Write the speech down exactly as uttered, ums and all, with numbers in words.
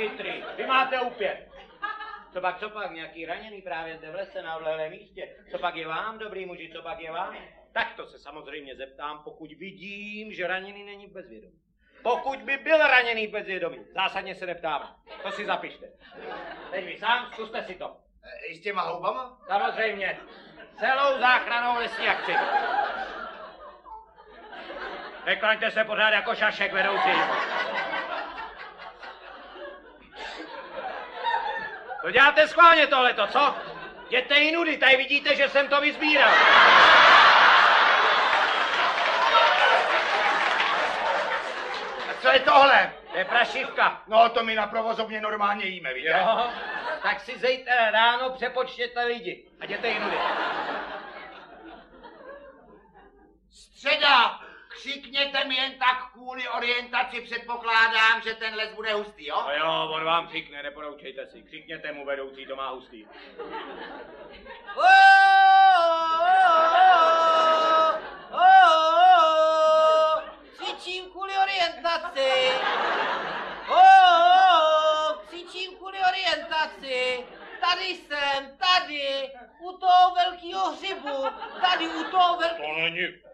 chytrý, vy máte upět. Co pak, co pak, nějaký raněný právě zde v lese na odlehlém místě? Co pak je vám, dobrý muži, co pak je vám? Tak to se samozřejmě zeptám, pokud vidím, že raněný není v bezvědomí. Pokud by byl raněný v bezvědomí, zásadně se neptáme. To si zapište. Teď vy sám, zkuste si to. E, I s těma houbama? Samozřejmě. Celou záchranou lesní akci. Neklaňte se pořád jako šašek vedoucí. To děláte schválně tohleto, co? Jděte i nudy, tady vidíte, že jsem to vyzbíral. A co je tohle? To je prašivka. No, to my na provozovně normálně jíme, víte? Jo, tak si zítra ráno přepočtěte lidi a jděte i nudy. Středa, křikněte mi jen tak kvůli orientaci, předpokládám, že ten les bude hustý, jo? No jo, on vám křikne, neporoučejte si. Křikněte mu, vedoucí, to má hustý. Křičím kvůli orientaci. Křičím kvůli orientaci. Tady jsem, tady, u toho velkého hřibu, tady u toho velkého... To není